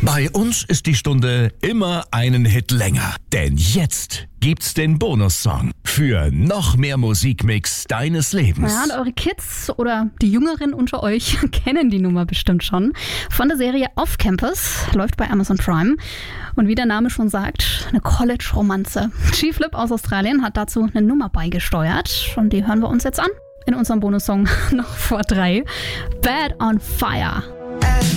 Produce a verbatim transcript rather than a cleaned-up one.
Bei uns ist die Stunde immer einen Hit länger. Denn jetzt gibt's den Bonussong für noch mehr Musikmix deines Lebens. Ja, und eure Kids oder die Jüngeren unter euch kennen die Nummer bestimmt schon. Von der Serie Off Campus, läuft bei Amazon Prime. Und wie der Name schon sagt, eine College-Romanze. G-Flip aus Australien hat dazu eine Nummer beigesteuert. Und die hören wir uns jetzt an in unserem Bonussong noch vor drei. Bad on Fire.